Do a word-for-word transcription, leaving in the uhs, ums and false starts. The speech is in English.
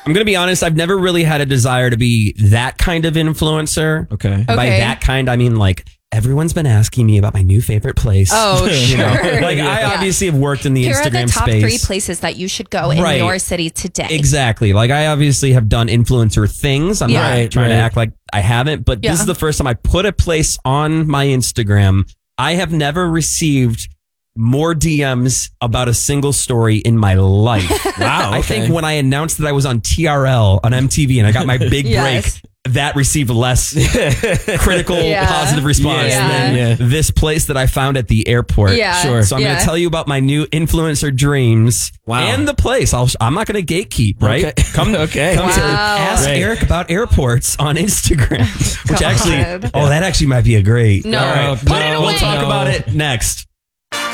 I'm going to be honest. I've never really had a desire to be that kind of influencer. Okay. And by Okay. that kind, I mean like everyone's been asking me about my new favorite place. Oh, You know, sure. like I Yeah. obviously have worked in the Here Instagram are the top space. three places that you should go in Right. your city today. Exactly. Like I obviously have done influencer things. I'm Yeah. not Right, trying to right. act like I haven't, but Yeah. this is the first time I put a place on my Instagram. I have never received more D Ms about a single story in my life. Wow. I okay. think when I announced that I was on T R L on M T V and I got my big Yes. break, that received less critical, Yeah. positive response Yeah. than Yeah. this place that I found at the airport. Yeah. Sure. So I'm going Yeah. to tell you about my new influencer dreams Wow. and the place. I'll, I'm not going to gatekeep, right? Okay. Come, Okay. come to Wow. ask Great. Eric about airports on Instagram, which God. actually, oh, that actually might be a great. No. All right. Put it We'll away. talk No. about it next.